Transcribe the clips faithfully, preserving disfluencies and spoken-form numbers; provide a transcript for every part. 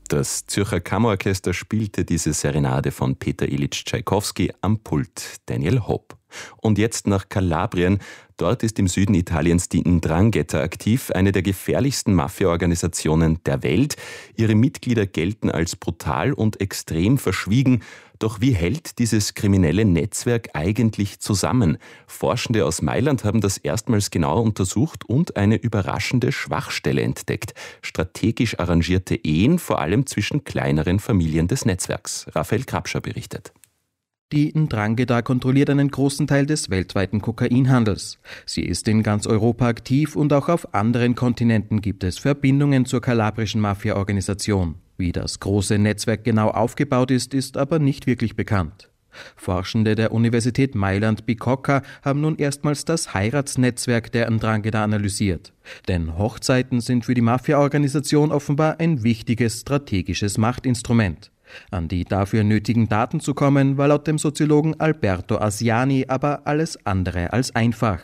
Das Zürcher Kammerorchester spielte diese Serenade von Peter Ilyich Tschaikowski am Pult Daniel Hope. Und jetzt nach Kalabrien. Dort ist im Süden Italiens die Ndrangheta aktiv, eine der gefährlichsten Mafia-Organisationen der Welt. Ihre Mitglieder gelten als brutal und extrem verschwiegen. Doch wie hält dieses kriminelle Netzwerk eigentlich zusammen? Forschende aus Mailand haben das erstmals genauer untersucht und eine überraschende Schwachstelle entdeckt. Strategisch arrangierte Ehen, vor allem zwischen kleineren Familien des Netzwerks. Raphael Krapscher berichtet. Die Ndrangheta kontrolliert einen großen Teil des weltweiten Kokainhandels. Sie ist in ganz Europa aktiv und auch auf anderen Kontinenten gibt es Verbindungen zur kalabrischen Mafia-Organisation. Wie das große Netzwerk genau aufgebaut ist, ist aber nicht wirklich bekannt. Forschende der Universität Mailand Bicocca haben nun erstmals das Heiratsnetzwerk der Ndrangheta analysiert. Denn Hochzeiten sind für die Mafia-Organisation offenbar ein wichtiges strategisches Machtinstrument. An die dafür nötigen Daten zu kommen, war laut dem Soziologen Alberto Asiani aber alles andere als einfach.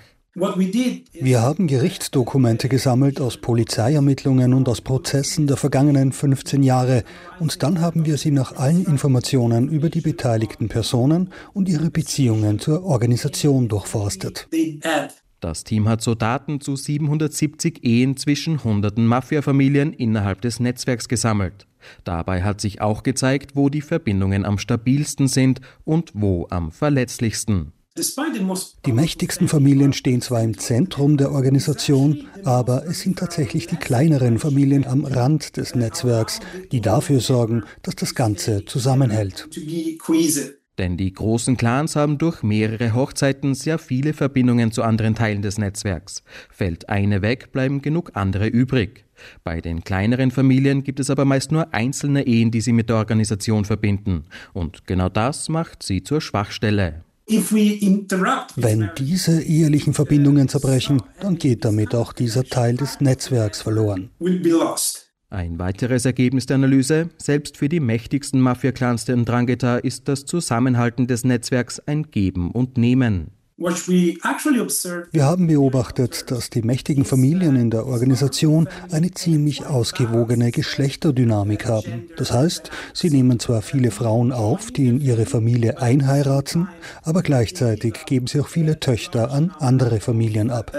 Wir haben Gerichtsdokumente gesammelt aus Polizeiermittlungen und aus Prozessen der vergangenen fünfzehn Jahre und dann haben wir sie nach allen Informationen über die beteiligten Personen und ihre Beziehungen zur Organisation durchforstet. Das Team hat so Daten zu siebenhundertsiebzig Ehen zwischen hunderten Mafia-Familien innerhalb des Netzwerks gesammelt. Dabei hat sich auch gezeigt, wo die Verbindungen am stabilsten sind und wo am verletzlichsten. Die mächtigsten Familien stehen zwar im Zentrum der Organisation, aber es sind tatsächlich die kleineren Familien am Rand des Netzwerks, die dafür sorgen, dass das Ganze zusammenhält. Denn die großen Clans haben durch mehrere Hochzeiten sehr viele Verbindungen zu anderen Teilen des Netzwerks. Fällt eine weg, bleiben genug andere übrig. Bei den kleineren Familien gibt es aber meist nur einzelne Ehen, die sie mit der Organisation verbinden. Und genau das macht sie zur Schwachstelle. Wenn diese ehelichen Verbindungen zerbrechen, dann geht damit auch dieser Teil des Netzwerks verloren. Ein weiteres Ergebnis der Analyse: Selbst für die mächtigsten Mafia-Clans der Ndrangheta ist das Zusammenhalten des Netzwerks ein Geben und Nehmen. Wir haben beobachtet, dass die mächtigen Familien in der Organisation eine ziemlich ausgewogene Geschlechterdynamik haben. Das heißt, sie nehmen zwar viele Frauen auf, die in ihre Familie einheiraten, aber gleichzeitig geben sie auch viele Töchter an andere Familien ab.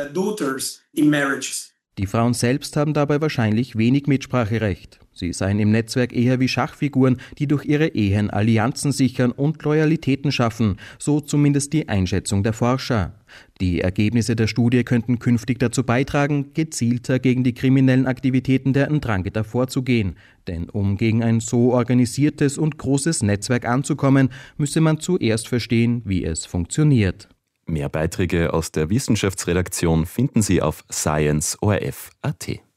Die Frauen selbst haben dabei wahrscheinlich wenig Mitspracherecht. Sie seien im Netzwerk eher wie Schachfiguren, die durch ihre Ehen Allianzen sichern und Loyalitäten schaffen, so zumindest die Einschätzung der Forscher. Die Ergebnisse der Studie könnten künftig dazu beitragen, gezielter gegen die kriminellen Aktivitäten der Ndrangheta vorzugehen. Denn um gegen ein so organisiertes und großes Netzwerk anzukommen, müsse man zuerst verstehen, wie es funktioniert. Mehr Beiträge aus der Wissenschaftsredaktion finden Sie auf science punkt o r f punkt a t.